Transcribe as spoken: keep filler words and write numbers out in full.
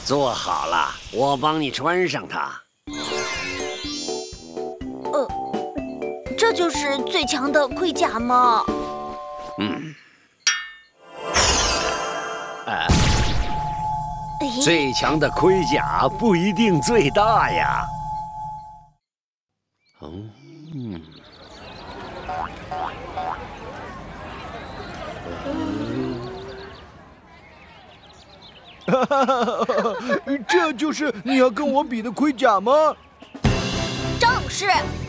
做好了，我帮你穿上它。 呃，这就是最强的盔甲吗？ 嗯。啊，最强的盔甲不一定最大呀。哦，嗯。 哈哈哈哈！这就是你要跟我比的盔甲吗？ 正是，